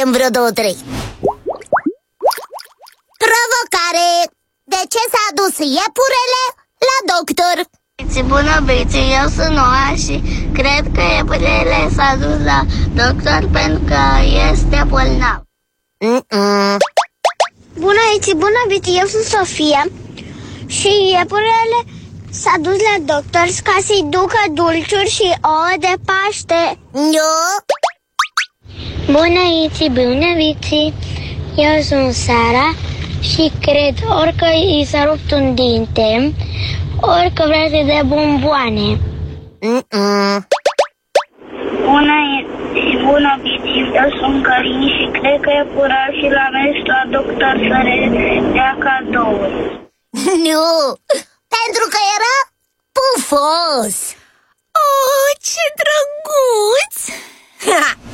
în vreo 2-3. Provocare! De ce s-a dus iepurele la doctor? Bună, Bici, eu sunt Noa și cred că iepurele s-a dus la doctor pentru că este bolnav. Bună, bună, Bici, eu sunt Sofia și iepurele s-a dus la doctor ca să-i ducă dulciuri și ouă de Paște. Bună, bună, Bici, eu sunt Sara și cred orică i s-a rupt un dinte, orică vrea să dea bomboane. Bună, Bici, eu sunt Călin și cred că iepurașii l-a mers la doctor să dea cadouri. Nu, pentru că era pufos. Oh, ce drăguț!